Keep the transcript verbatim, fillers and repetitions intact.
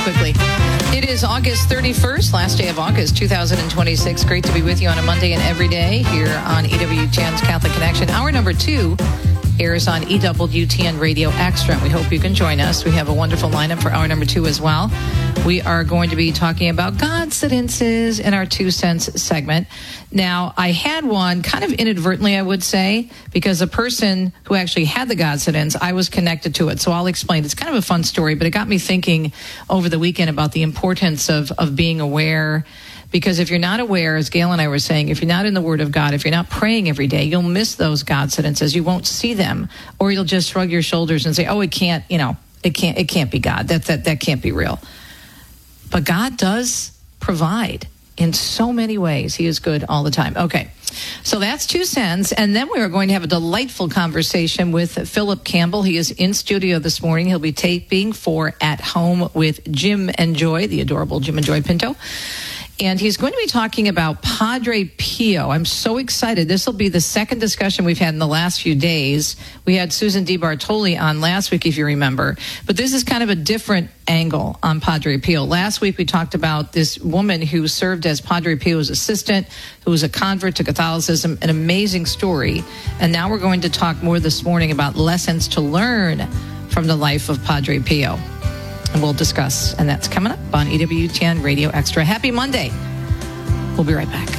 quickly. It is August thirty-first, last day of August two thousand twenty-six. Great to be with you on a Monday and every day here on E W T N's Catholic Connection. Hour number two airs on E W T N Radio Extra. We hope you can join us. We have a wonderful lineup for hour number two as well. We are going to be talking about coincidences in our Two Cents segment. Now, I had one kind of inadvertently, I would say, because the person who actually had the coincidence, I was connected to it. So I'll explain. It's kind of a fun story, but it got me thinking over the weekend about the importance of, of being aware. Because if you're not aware, as Gail and I were saying, if you're not in the Word of God, if you're not praying every day, you'll miss those coincidences. You won't see them, or you'll just shrug your shoulders and say, "Oh, it can't, you know, it can't, it can't be God. That that that can't be real." But God does provide in so many ways. He is good all the time. Okay, so that's Two Cents, and then we are going to have a delightful conversation with Philip Campbell. He is in studio this morning. He'll be taping for At Home with Jim and Joy, the adorable Jim and Joy Pinto. And he's going to be talking about Padre Pio. I'm so excited. This will be the second discussion we've had in the last few days. We had Susan DiBartoli on last week, if you remember. But this is kind of a different angle on Padre Pio. Last week we talked about this woman who served as Padre Pio's assistant, who was a convert to Catholicism, an amazing story. And now we're going to talk more this morning about lessons to learn from the life of Padre Pio. And we'll discuss, and that's coming up on E W T N Radio Extra. Happy Monday. We'll be right back.